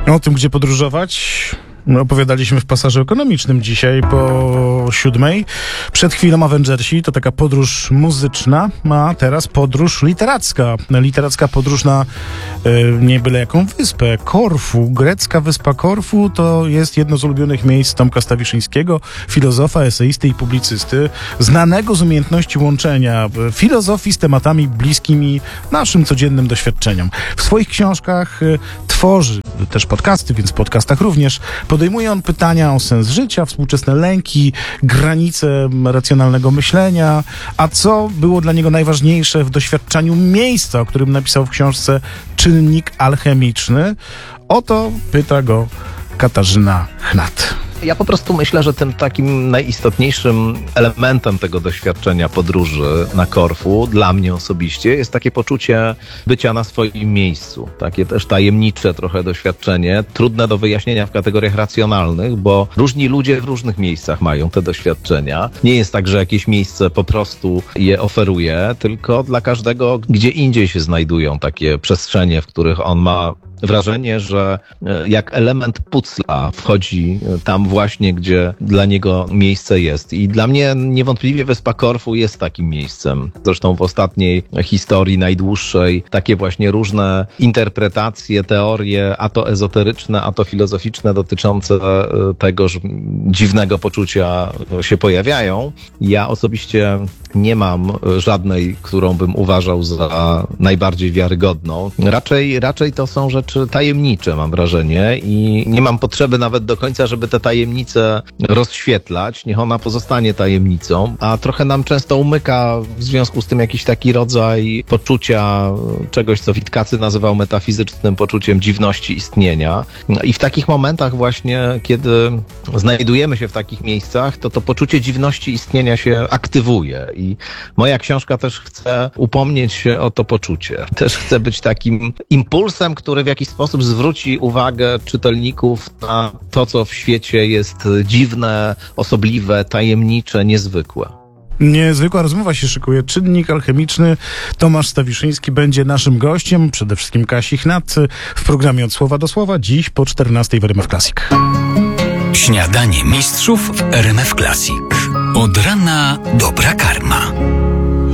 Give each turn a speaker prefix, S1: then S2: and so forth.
S1: O tym, gdzie podróżować, opowiadaliśmy w pasażu ekonomicznym dzisiaj po 7:00. Przed chwilą Avengersi to taka podróż muzyczna, a teraz podróż literacka. Literacka podróż na nie byle jaką wyspę. Korfu. Grecka wyspa Korfu to jest jedno z ulubionych miejsc Tomka Stawiszyńskiego, filozofa, eseisty i publicysty, znanego z umiejętności łączenia filozofii z tematami bliskimi naszym codziennym doświadczeniom. W swoich książkach tworzy też podcasty, więc w podcastach również podejmuje on pytania o sens życia, współczesne lęki, granice racjonalnego myślenia, a co było dla niego najważniejsze w doświadczaniu miejsca, o którym napisał w książce Czynnik alchemiczny. O to pyta go Katarzyna Chnat.
S2: Ja po prostu myślę, że tym takim najistotniejszym elementem tego doświadczenia podróży na Korfu, dla mnie osobiście, jest takie poczucie bycia na swoim miejscu. Takie też tajemnicze trochę doświadczenie, trudne do wyjaśnienia w kategoriach racjonalnych, bo różni ludzie w różnych miejscach mają te doświadczenia. Nie jest tak, że jakieś miejsce po prostu je oferuje, tylko dla każdego gdzie indziej się znajdują takie przestrzenie, w których on ma wrażenie, że jak element puzzla wchodzi tam właśnie, gdzie dla niego miejsce jest. I dla mnie niewątpliwie wyspa Korfu jest takim miejscem. Zresztą w ostatniej historii, najdłuższej, takie właśnie różne interpretacje, teorie, a to ezoteryczne, a to filozoficzne, dotyczące tego dziwnego poczucia się pojawiają. Ja osobiście nie mam żadnej, którą bym uważał za najbardziej wiarygodną. Raczej to są rzeczy tajemnicze, mam wrażenie, i nie mam potrzeby nawet do końca, żeby te tajemnice rozświetlać. Niech ona pozostanie tajemnicą, a trochę nam często umyka w związku z tym jakiś taki rodzaj poczucia czegoś, co Witkacy nazywał metafizycznym poczuciem dziwności istnienia. I w takich momentach właśnie, kiedy znajdujemy się w takich miejscach, to poczucie dziwności istnienia się aktywuje. I moja książka też chce upomnieć się o to poczucie. Też chce być takim impulsem, który w jakiś sposób zwróci uwagę czytelników na to, co w świecie jest dziwne, osobliwe, tajemnicze, niezwykłe.
S1: Niezwykła rozmowa się szykuje. Czynnik alchemiczny. Tomasz Stawiszyński będzie naszym gościem, przede wszystkim Kasi Chnat, w programie Od Słowa do Słowa, dziś po 14:00 w RMF Classic.
S3: Śniadanie mistrzów w RMF Classic. Od rana dobra karma.